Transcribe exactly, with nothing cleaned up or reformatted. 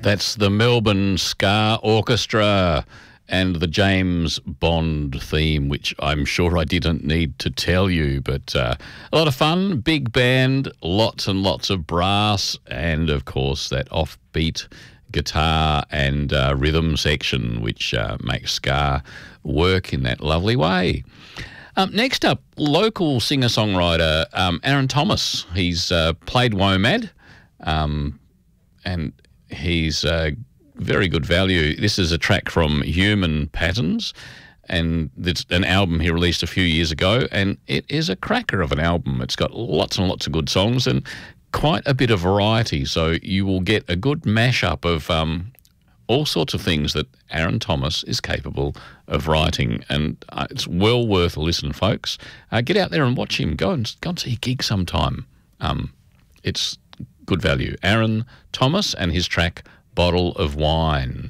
That's the Melbourne Ska Orchestra and the James Bond theme, which I'm sure I didn't need to tell you, but uh, a lot of fun, big band, lots and lots of brass, and of course that offbeat guitar and uh, rhythm section, which uh, makes ska work in that lovely way. Um, next up, local singer-songwriter um, Aaron Thomas. He's uh, played WOMAD, um, and he's uh, very good value. This is a track from Human Patterns, and it's an album he released a few years ago, and it is a cracker of an album. It's got lots and lots of good songs and quite a bit of variety, so you will get a good mashup of um, all sorts of things that Aaron Thomas is capable of writing, and uh, it's well worth a listen, folks. Uh, get out there and watch him. Go and, go and see a gig sometime. Um, it's good value. Aaron Thomas and his track Bottle of Wine.